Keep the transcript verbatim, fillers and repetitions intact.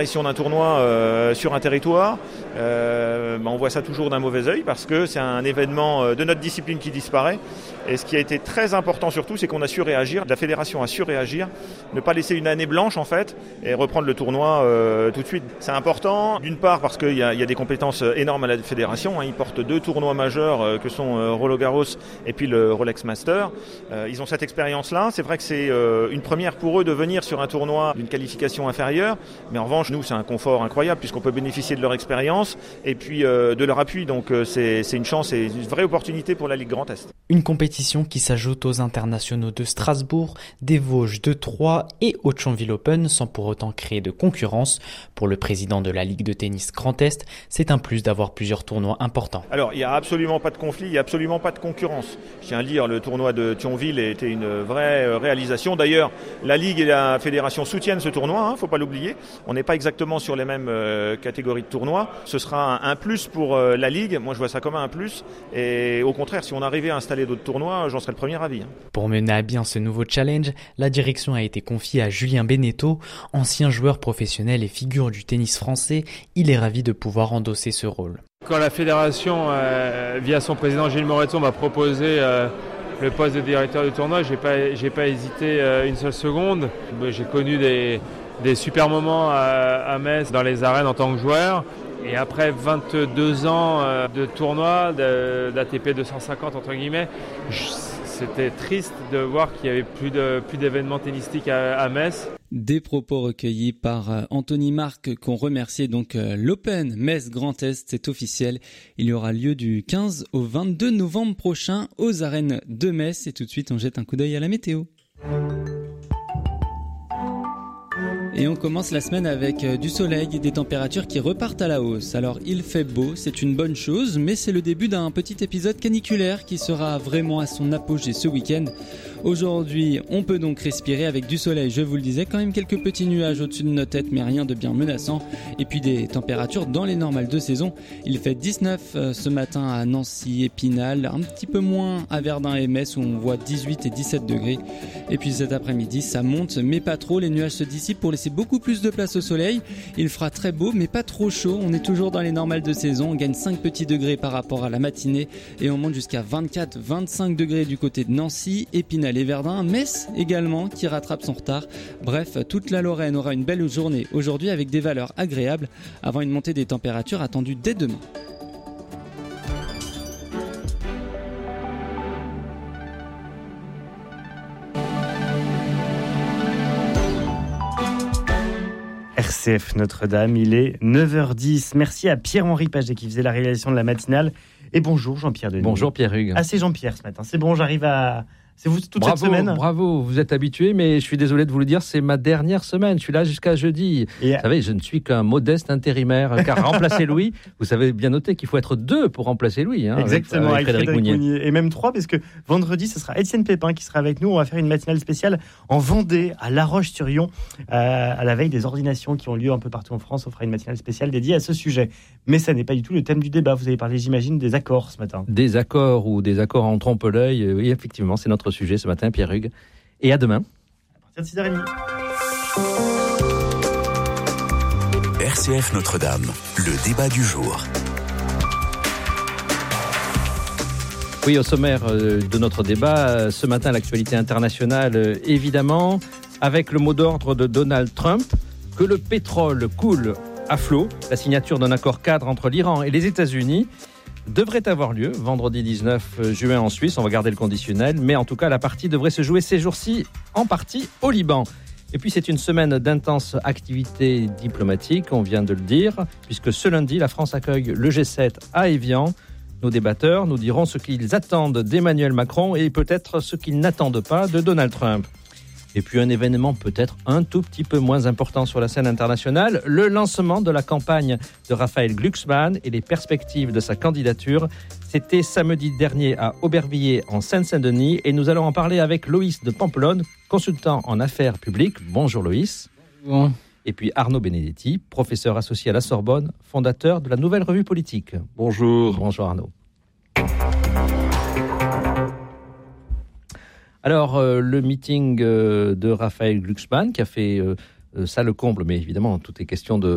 Si on a un tournoi euh, sur un territoire, euh, bah on voit ça toujours d'un mauvais œil parce que c'est un événement de notre discipline qui disparaît. Et ce qui a été très important surtout, c'est qu'on a su réagir, la fédération a su réagir, ne pas laisser une année blanche en fait et reprendre le tournoi euh, tout de suite. C'est important d'une part parce qu'il y a, il y a des compétences énormes à la fédération, hein. Ils portent deux tournois majeurs euh, que sont euh, Roland Garros et puis le Rolex Master. Euh, ils ont cette expérience-là. C'est vrai que c'est euh, une première pour eux de venir sur un tournoi d'une qualification inférieure, mais en revanche, nous, c'est un confort incroyable puisqu'on peut bénéficier de leur expérience et puis euh, de leur appui. Donc euh, c'est, c'est une chance et une vraie opportunité pour la Ligue Grand Est. Une compétition qui s'ajoute aux internationaux de Strasbourg, des Vosges, de Troyes et au Thionville Open sans pour autant créer de concurrence. Pour le président de la Ligue de tennis Grand Est, c'est un plus d'avoir plusieurs tournois importants. Alors il n'y a absolument pas de conflit, il n'y a absolument pas de concurrence. Je tiens à le dire, le tournoi de Thionville était une vraie réalisation. D'ailleurs, la Ligue et la Fédération soutiennent ce tournoi, il hein, ne faut pas l'oublier. On n'est pas exactement sur les mêmes euh, catégories de tournois. Ce sera un, un plus pour euh, la Ligue. Moi, je vois ça comme un plus. Et au contraire, si on arrivait à installer d'autres tournois, j'en serais le premier ravi. Hein. Pour mener à bien ce nouveau challenge, la direction a été confiée à Julien Beneteau, ancien joueur professionnel et figure du tennis français. Il est ravi de pouvoir endosser ce rôle. Quand la fédération, euh, via son président Gilles Moreton, m'a proposé euh, le poste de directeur du tournoi, j'ai pas, j'ai pas hésité euh, une seule seconde. J'ai connu des des super moments à, à Metz dans les arènes en tant que joueur. Et après vingt-deux ans de tournoi, de, d'A T P deux cent cinquante entre guillemets, je, c'était triste de voir qu'il n'y avait plus, de, plus d'événements tennistiques à, à Metz. Des propos recueillis par Anthony Marc qu'on remerciait donc l'Open Metz Grand Est, c'est officiel. Il y aura lieu du quinze au vingt-deux novembre prochain aux arènes de Metz. Et tout de suite, on jette un coup d'œil à la météo. Et on commence la semaine avec du soleil et des températures qui repartent à la hausse. Alors il fait beau, c'est une bonne chose, mais c'est le début d'un petit épisode caniculaire qui sera vraiment à son apogée ce week-end. Aujourd'hui, on peut donc respirer avec du soleil, je vous le disais, quand même quelques petits nuages au-dessus de nos têtes, mais rien de bien menaçant. Et puis des températures dans les normales de saison. Il fait dix-neuf ce matin à Nancy, Épinal, un petit peu moins à Verdun et Metz où on voit dix-huit et dix-sept degrés. Et puis cet après-midi, ça monte, mais pas trop, les nuages se dissipent pour laisser beaucoup plus de place au soleil. Il fera très beau, mais pas trop chaud. On est toujours dans les normales de saison. On gagne cinq petits degrés par rapport à la matinée et on monte jusqu'à vingt-quatre à vingt-cinq degrés du côté de Nancy, Épinal et Verdun. Metz également qui rattrape son retard. Bref, toute la Lorraine aura une belle journée aujourd'hui avec des valeurs agréables avant une montée des températures attendue dès demain. R C F Notre-Dame, il est neuf heures dix. Merci à Pierre-Henri Paget qui faisait la réalisation de la matinale. Et bonjour Jean-Pierre Denis. Bonjour Pierre Hugues. Ah, c'est Jean-Pierre ce matin. C'est bon, j'arrive à... C'est vous toute bravo, cette semaine. Bravo, vous êtes habitué, mais je suis désolé de vous le dire, c'est ma dernière semaine. Je suis là jusqu'à jeudi. Et... Vous savez, je ne suis qu'un modeste intérimaire, car remplacer Louis, vous savez bien noter qu'il faut être deux pour remplacer Louis. Hein, exactement, avec, avec Frédéric, Frédéric Mounier. Mounier. Et même trois, parce que vendredi, ce sera Étienne Pépin qui sera avec nous. On va faire une matinale spéciale en Vendée, à La Roche-sur-Yon, euh, à la veille des ordinations qui ont lieu un peu partout en France. On fera une matinale spéciale dédiée à ce sujet. Mais ça n'est pas du tout le thème du débat. Vous avez parlé, j'imagine, des accords ce matin. Des accords ou des accords en trompe-l'œil. Oui, effectivement, c'est notre sujet ce matin, Pierre Hugues. Et à demain. À partir de six heures trente. R C F Notre-Dame, le débat du jour. Oui, au sommaire de notre débat, ce matin, l'actualité internationale, évidemment, avec le mot d'ordre de Donald Trump, que le pétrole coule à flot. La signature d'un accord cadre entre l'Iran et les États-Unis devrait avoir lieu vendredi dix-neuf juin en Suisse. On va garder le conditionnel, mais en tout cas, la partie devrait se jouer ces jours-ci en partie au Liban. Et puis, c'est une semaine d'intense activité diplomatique, on vient de le dire, puisque ce lundi, la France accueille le G sept à Évian. Nos débatteurs nous diront ce qu'ils attendent d'Emmanuel Macron et peut-être ce qu'ils n'attendent pas de Donald Trump. Et puis un événement peut-être un tout petit peu moins important sur la scène internationale, le lancement de la campagne de Raphaël Glucksmann et les perspectives de sa candidature. C'était samedi dernier à Aubervilliers en Seine-Saint-Denis et nous allons en parler avec Loïs de Pampelonne, consultant en affaires publiques. Bonjour Loïs. Bon. Et puis Arnaud Benedetti, professeur associé à la Sorbonne, fondateur de la Nouvelle Revue Politique. Bonjour. Bonjour Arnaud. Alors, euh, le meeting euh, de Raphaël Glucksmann qui a fait euh, ça le comble, mais évidemment, tout est question de